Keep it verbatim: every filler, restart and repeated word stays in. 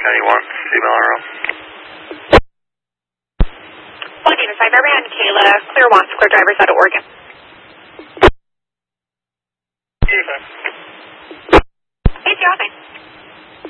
ninety-one, female R O. one Davis five, Airman Kayla, clear wants, clear drivers out of Oregon. eighty-five. Hey, zero nine.